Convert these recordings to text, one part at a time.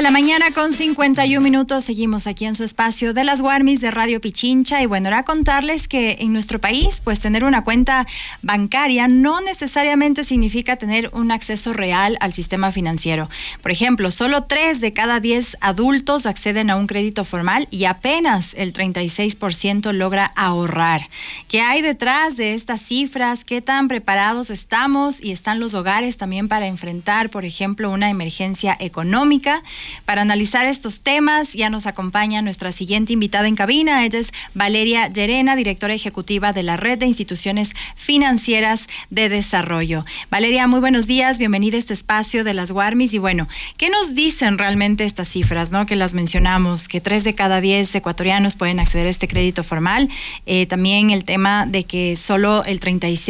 8:51 seguimos aquí en su espacio de las Warmis de Radio Pichincha y bueno, ahora contarles que en nuestro país pues tener una cuenta bancaria no necesariamente significa tener un acceso real al sistema financiero. Por ejemplo, solo 3 de cada 10 adultos acceden a un crédito formal y apenas el 36% logra ahorrar. ¿Qué hay detrás de estas cifras? ¿Qué tan preparados estamos y están los hogares también para enfrentar, por ejemplo, una emergencia económica? Para analizar estos temas ya nos acompaña nuestra siguiente invitada en cabina. Ella es Valeria Llerena, directora ejecutiva de la Red de Instituciones Financieras de Desarrollo. Valeria, muy buenos días, bienvenida a este espacio de las Warmis. Y bueno, ¿qué nos dicen realmente estas cifras, ¿no? Que las mencionamos, que 3 de cada 10 ecuatorianos pueden acceder a este crédito formal. También el tema de que solo el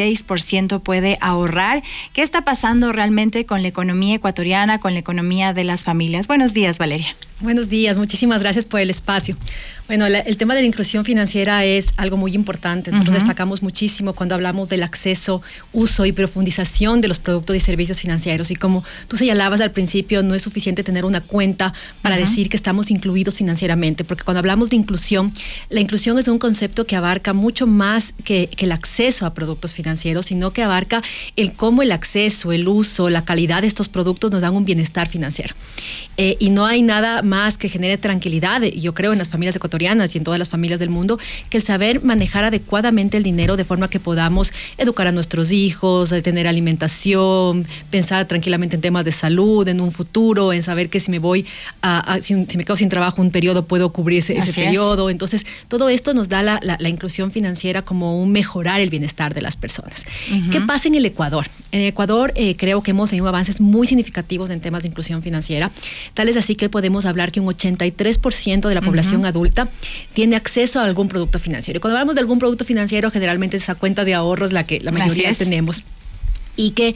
36% puede ahorrar. ¿Qué está pasando realmente con la economía ecuatoriana, con la economía de las familias? Buenos días, Valeria. Buenos días, muchísimas gracias por el espacio. Bueno, el tema de la inclusión financiera es algo muy importante. Nosotros destacamos muchísimo cuando hablamos del acceso, uso y profundización de los productos y servicios financieros. Y como tú señalabas al principio, no es suficiente tener una cuenta para decir que estamos incluidos financieramente, porque cuando hablamos de inclusión, la inclusión es un concepto que abarca mucho más que el acceso a productos financieros, sino que abarca el cómo el acceso, el uso, la calidad de estos productos nos dan un bienestar financiero. Y no hay nada más que genere tranquilidad, yo creo, en las familias ecuatorianas y en todas las familias del mundo, que el saber manejar adecuadamente el dinero de forma que podamos educar a nuestros hijos, tener alimentación, pensar tranquilamente en temas de salud, en un futuro, en saber que si me voy si me quedo sin trabajo un periodo puedo cubrir ese periodo. Entonces, todo esto nos da la inclusión financiera como un mejorar el bienestar de las personas. ¿Qué pasa en el Ecuador? En Ecuador creo que hemos tenido avances muy significativos en temas de inclusión financiera, tal es así que podemos hablar que un 83% de la población adulta tiene acceso a algún producto financiero. Y cuando hablamos de algún producto financiero, generalmente es esa cuenta de ahorros la que la mayoría tenemos. Y que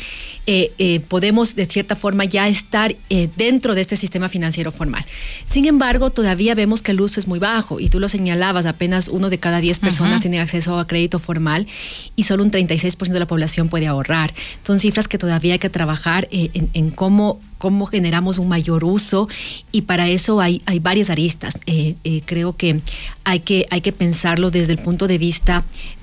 podemos de cierta forma ya estar dentro de este sistema financiero formal. Sin embargo, todavía vemos que el uso es muy bajo y tú lo señalabas, apenas 1 de cada 10 personas tiene acceso a crédito formal y solo un 36% de la población puede ahorrar. Son cifras que todavía hay que trabajar en cómo generamos un mayor uso y para eso hay varias aristas. Creo que hay que pensarlo desde el punto de vista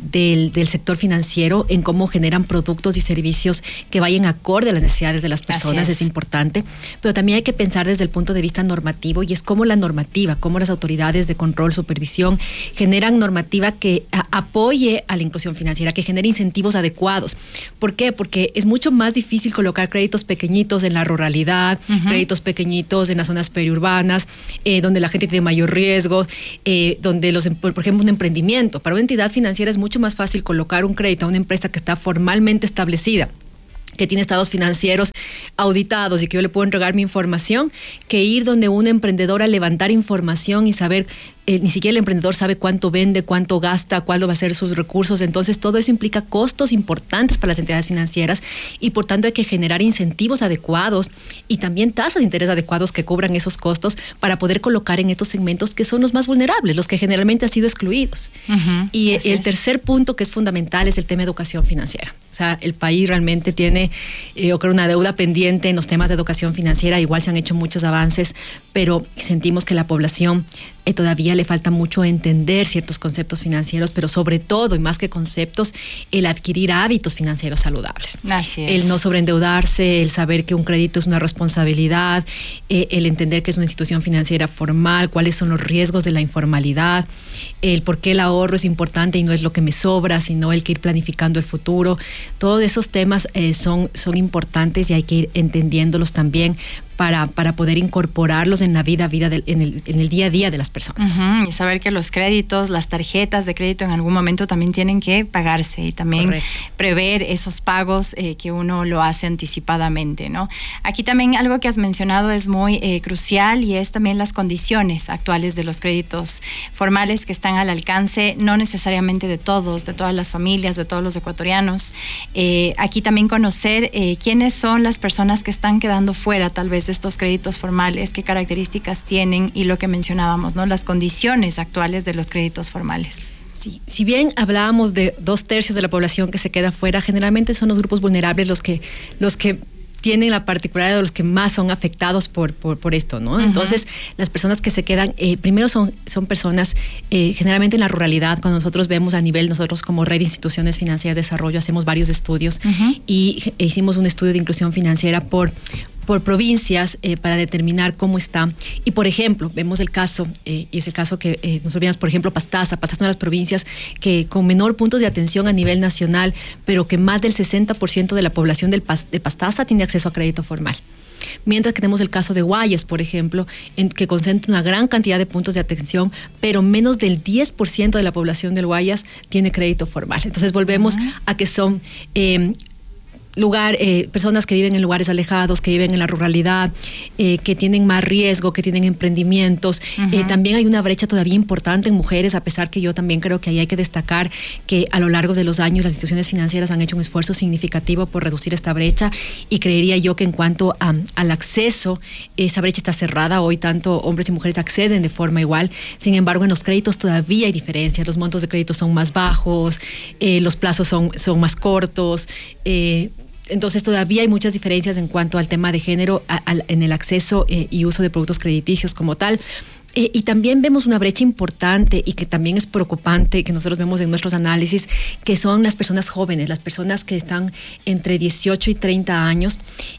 del sector financiero en cómo generan productos y servicios que vayan acorde a las necesidades de las personas, es importante, pero también hay que pensar desde el punto de vista normativo y es cómo la normativa, cómo las autoridades de control, supervisión generan normativa que apoye a la inclusión financiera, que genere incentivos adecuados. ¿Por qué? Porque es mucho más difícil colocar créditos pequeñitos en la ruralidad, créditos pequeñitos en las zonas periurbanas, donde la gente tiene mayor riesgo, donde por ejemplo un emprendimiento. Para una entidad financiera es mucho más fácil colocar un crédito a una empresa que está formalmente establecida, que tiene estados financieros auditados y que yo le puedo entregar mi información, que ir donde un emprendedor a levantar información y saber, ni siquiera el emprendedor sabe cuánto vende, cuánto gasta, cuándo va a ser sus recursos. Entonces todo eso implica costos importantes para las entidades financieras y por tanto hay que generar incentivos adecuados y también tasas de interés adecuados que cubran esos costos para poder colocar en estos segmentos que son los más vulnerables, los que generalmente han sido excluidos. Y el tercer punto que es fundamental es el tema de educación financiera. O sea, el país realmente tiene, yo creo, una deuda pendiente en los temas de educación financiera. Igual se han hecho muchos avances, pero sentimos que la población todavía le falta mucho entender ciertos conceptos financieros, pero sobre todo, y más que conceptos, el adquirir hábitos financieros saludables. Así es. El no sobreendeudarse, el saber que un crédito es una responsabilidad, el entender que es una institución financiera formal, cuáles son los riesgos de la informalidad, el por qué el ahorro es importante y no es lo que me sobra, sino el que ir planificando el futuro. Todos esos temas son importantes y hay que ir entendiéndolos también para poder incorporarlos en la vida en el día a día de las personas. Y saber que los créditos, las tarjetas de crédito en algún momento también tienen que pagarse y también prever esos pagos que uno lo hace anticipadamente, ¿no? Aquí también algo que has mencionado es muy crucial y es también las condiciones actuales de los créditos formales que están al alcance, no necesariamente de todos, de todas las familias, de todos los ecuatorianos. Aquí también conocer quiénes son las personas que están quedando fuera tal vez de estos créditos formales, qué características tienen y lo que mencionábamos, ¿no? Las condiciones actuales de los créditos formales. Sí, si bien hablábamos de 2/3 de la población que se queda fuera, generalmente son los grupos vulnerables los que tienen la particularidad de los que más son afectados por esto, ¿no? Entonces, las personas que se quedan, primero son personas generalmente en la ruralidad. Cuando nosotros vemos a nivel, nosotros como Red de Instituciones Financieras de Desarrollo hacemos varios estudios y hicimos un estudio de inclusión financiera por provincias para determinar cómo está. Y por ejemplo, vemos el caso, y es el caso que nosotros vemos, por ejemplo, Pastaza es una de las provincias que con menor puntos de atención a nivel nacional, pero que más del 60% de la población de Pastaza tiene acceso a crédito formal. Mientras que tenemos el caso de Guayas, por ejemplo, que concentra una gran cantidad de puntos de atención, pero menos del 10% de la población del Guayas tiene crédito formal. Entonces volvemos a que son personas que viven en lugares alejados, que viven en la ruralidad, que tienen más riesgo, que tienen emprendimientos. También hay una brecha todavía importante en mujeres, a pesar que yo también creo que ahí hay que destacar que a lo largo de los años las instituciones financieras han hecho un esfuerzo significativo por reducir esta brecha, y creería yo que en cuanto al acceso, esa brecha está cerrada. Hoy tanto hombres y mujeres acceden de forma igual. Sin embargo, en los créditos todavía hay diferencias. Los montos de crédito son más bajos, los plazos son más cortos. Entonces todavía hay muchas diferencias en cuanto al tema de género en el acceso y uso de productos crediticios como tal. Y también vemos una brecha importante y que también es preocupante, que nosotros vemos en nuestros análisis, que son las personas jóvenes, las personas que están entre 18 y 30 años,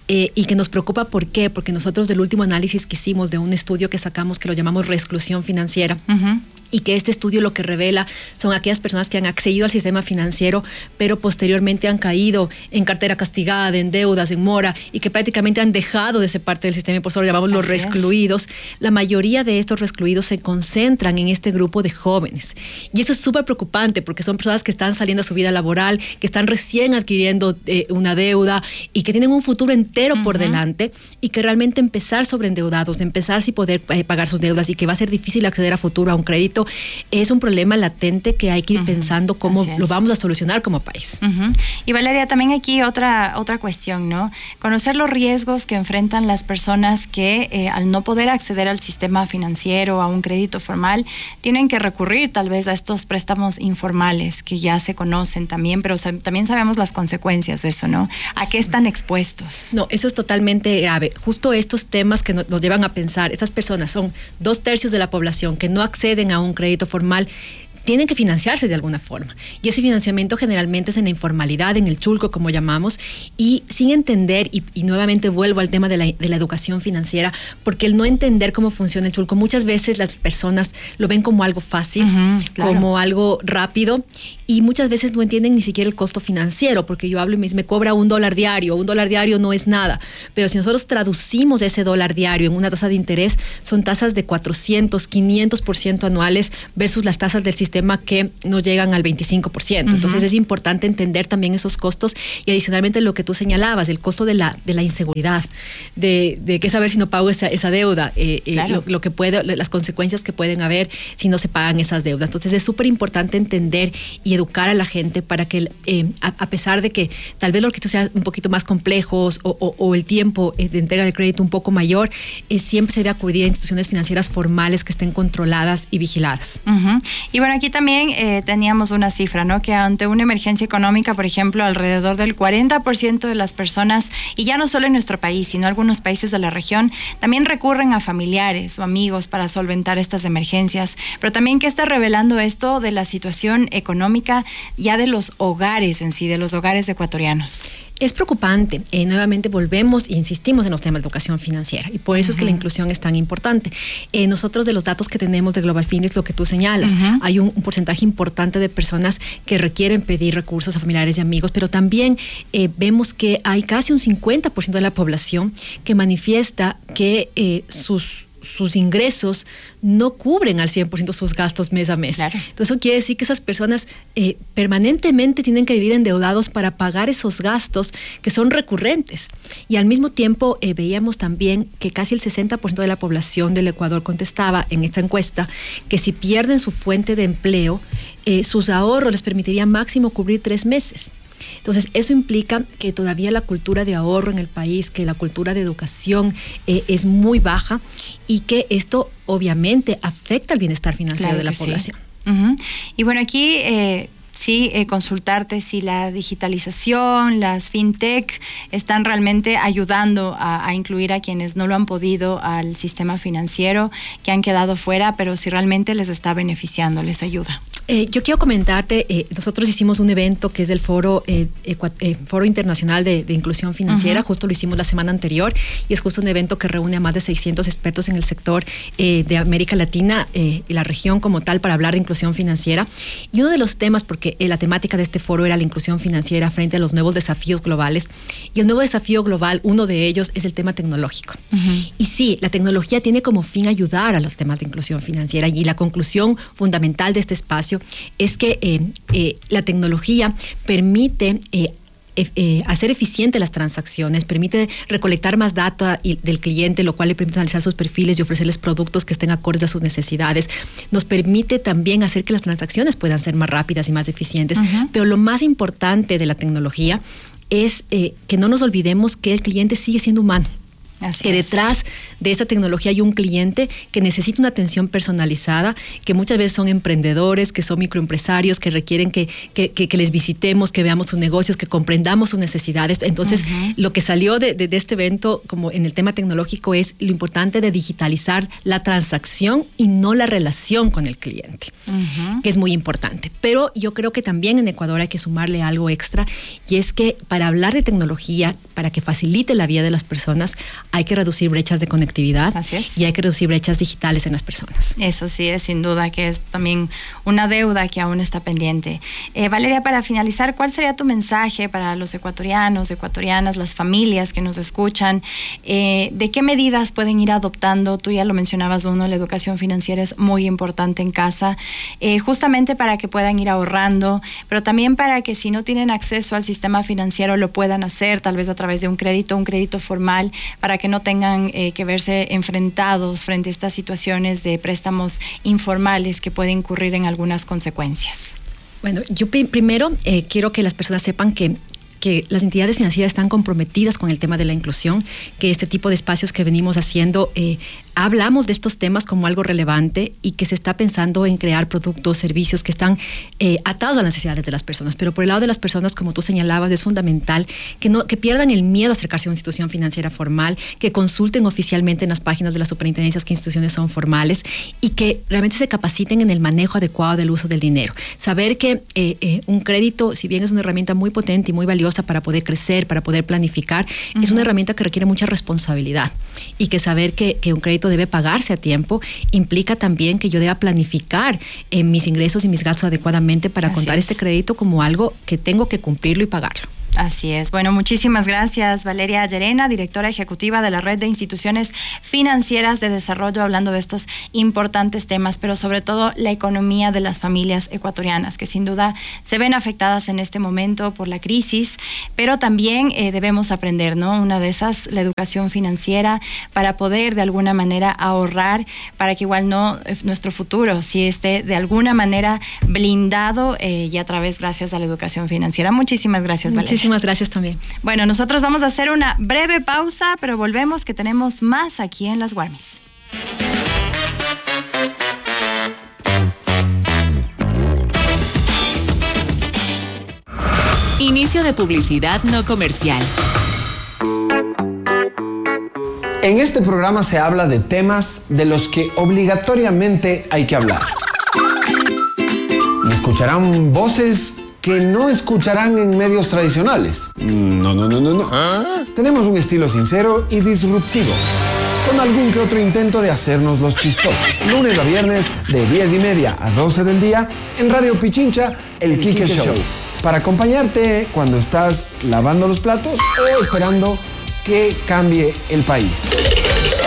y que nos preocupa. ¿Por qué? Porque nosotros del último análisis que hicimos de un estudio que sacamos que lo llamamos reexclusión financiera, y que este estudio lo que revela son aquellas personas que han accedido al sistema financiero, pero posteriormente han caído en cartera castigada, en deudas, en mora, y que prácticamente han dejado de ser parte del sistema, y por eso lo llamamos los reexcluidos. La mayoría de estos excluidos se concentran en este grupo de jóvenes, y eso es súper preocupante porque son personas que están saliendo a su vida laboral, que están recién adquiriendo una deuda y que tienen un futuro entero por delante, y que realmente empezar sobreendeudados, empezar sin poder pagar sus deudas, y que va a ser difícil acceder a futuro a un crédito, es un problema latente que hay que ir pensando cómo lo vamos a solucionar como país. Y Valeria, también aquí otra cuestión, ¿no? Conocer los riesgos que enfrentan las personas que al no poder acceder al sistema financiero, a un crédito formal, tienen que recurrir tal vez a estos préstamos informales que ya se conocen también, pero también sabemos las consecuencias de eso, ¿no? ¿A qué están expuestos? No, eso es totalmente grave. Justo estos temas que nos llevan a pensar, estas personas son 2/3 de la población que no acceden a un crédito formal, tienen que financiarse de alguna forma. Y ese financiamiento generalmente es en la informalidad, en el chulco, como llamamos, y sin entender, y nuevamente vuelvo al tema de la educación financiera, porque el no entender cómo funciona el chulco, muchas veces las personas lo ven como algo fácil, como algo rápido, y muchas veces no entienden ni siquiera el costo financiero, porque yo hablo y me cobra $1 diario. $1 diario no es nada, pero si nosotros traducimos ese $1 diario en una tasa de interés, son tasas de 400, 500% anuales versus las tasas del sistema que no llegan al 25%. Entonces es importante entender también esos costos, y adicionalmente lo que tú señalabas, el costo de la inseguridad, de qué saber si no pago esa deuda, lo que las consecuencias que pueden haber si no se pagan esas deudas. Entonces es súper importante entender y educar a la gente para que a pesar de que tal vez los requisitos sean un poquito más complejos o el tiempo de entrega de crédito un poco mayor, siempre se debe acudir a instituciones financieras formales que estén controladas y vigiladas. Y bueno, aquí también teníamos una cifra, ¿no? Que ante una emergencia económica, por ejemplo, alrededor del 40% de las personas, y ya no solo en nuestro país, sino algunos países de la región, también recurren a familiares o amigos para solventar estas emergencias. Pero también, ¿qué está revelando esto de la situación económica ya de los hogares en sí, de los hogares ecuatorianos? Es preocupante. Nuevamente volvemos e insistimos en los temas de educación financiera, y por eso es que la inclusión es tan importante. Nosotros, de los datos que tenemos de Global Finance, lo que tú señalas, hay un porcentaje importante de personas que requieren pedir recursos a familiares y amigos, pero también vemos que hay casi un 50% de la población que manifiesta que sus ingresos no cubren al 100% sus gastos mes a mes. Claro. Entonces eso quiere decir que esas personas permanentemente tienen que vivir endeudados para pagar esos gastos que son recurrentes. Y al mismo tiempo veíamos también que casi el 60% de la población del Ecuador contestaba en esta encuesta que si pierden su fuente de empleo, sus ahorros les permitiría máximo cubrir 3 meses. Entonces, eso implica que todavía la cultura de ahorro en el país, que la cultura de educación es muy baja, y que esto obviamente afecta el bienestar financiero de la población. Y bueno, aquí sí consultarte si la digitalización, las fintech están realmente ayudando a incluir a quienes no lo han podido al sistema financiero, que han quedado fuera, pero si realmente les está beneficiando, les ayuda. Yo quiero comentarte, nosotros hicimos un evento que es el Foro Internacional de Inclusión Financiera, justo lo hicimos la semana anterior, y es justo un evento que reúne a más de 600 expertos en el sector de América Latina y la región como tal para hablar de inclusión financiera. Y uno de los temas, porque la temática de este foro era la inclusión financiera frente a los nuevos desafíos globales, y el nuevo desafío global, uno de ellos es el tema tecnológico. Y sí, la tecnología tiene como fin ayudar a los temas de inclusión financiera, y la conclusión fundamental de este espacio es que la tecnología permite hacer eficiente las transacciones, permite recolectar más data del cliente, lo cual le permite analizar sus perfiles y ofrecerles productos que estén acordes a sus necesidades. Nos permite también hacer que las transacciones puedan ser más rápidas y más eficientes. Pero lo más importante de la tecnología es que no nos olvidemos que el cliente sigue siendo humano. Que detrás de esta tecnología hay un cliente que necesita una atención personalizada, que muchas veces son emprendedores, que son microempresarios, que requieren que les visitemos, que veamos sus negocios, que comprendamos sus necesidades. Entonces, lo que salió de este evento, como en el tema tecnológico, es lo importante de digitalizar la transacción y no la relación con el cliente, que es muy importante. Pero yo creo que también en Ecuador hay que sumarle algo extra, y es que para hablar de tecnología, para que facilite la vida de las personas, hay que reducir brechas de conectividad. Así es. Y hay que reducir brechas digitales en las personas. Eso sí, es sin duda que es también una deuda que aún está pendiente. Valeria, para finalizar, ¿cuál sería tu mensaje para los ecuatorianos, ecuatorianas, las familias que nos escuchan? ¿De qué medidas pueden ir adoptando? Tú ya lo mencionabas, la educación financiera es muy importante en casa, justamente para que puedan ir ahorrando, pero también para que si no tienen acceso al sistema financiero lo puedan hacer, tal vez a través de un crédito formal, para que no tengan que verse enfrentados frente a estas situaciones de préstamos informales que pueden incurrir en algunas consecuencias. Bueno, yo primero quiero que las personas sepan que las entidades financieras están comprometidas con el tema de la inclusión, que este tipo de espacios que venimos haciendo, hablamos de estos temas como algo relevante, y que se está pensando en crear productos, servicios que están atados a las necesidades de las personas. Pero por el lado de las personas, como tú señalabas, es fundamental que pierdan el miedo a acercarse a una institución financiera formal, que consulten oficialmente en las páginas de las superintendencias qué instituciones son formales, y que realmente se capaciten en el manejo adecuado del uso del dinero. Saber que un crédito, si bien es una herramienta muy potente y muy valiosa para poder crecer, para poder planificar, es una herramienta que requiere mucha responsabilidad, y que saber que un crédito debe pagarse a tiempo implica también que yo deba planificar mis ingresos y mis gastos adecuadamente para contar este crédito como algo que tengo que cumplirlo y pagarlo. Así es. Bueno, muchísimas gracias, Valeria Llerena, directora ejecutiva de la Red de Instituciones Financieras de Desarrollo, hablando de estos importantes temas, pero sobre todo la economía de las familias ecuatorianas, que sin duda se ven afectadas en este momento por la crisis, pero también debemos aprender, ¿no? Una de esas, la educación financiera, para poder de alguna manera ahorrar, para que igual nuestro futuro sí esté de alguna manera blindado y a través, gracias a la educación financiera. Muchísimas gracias, Valeria. Muchísimas gracias también. Bueno, nosotros vamos a hacer una breve pausa, pero volvemos, que tenemos más aquí en Las Warmis. Inicio de publicidad no comercial. En este programa se habla de temas de los que obligatoriamente hay que hablar. Y escucharán voces que no escucharán en medios tradicionales. No. Tenemos un estilo sincero y disruptivo, con algún que otro intento de hacernos los chistosos. Lunes a viernes de 10:30 a 12 del día en Radio Pichincha, el Quique Show. Para acompañarte cuando estás lavando los platos o esperando que cambie el país.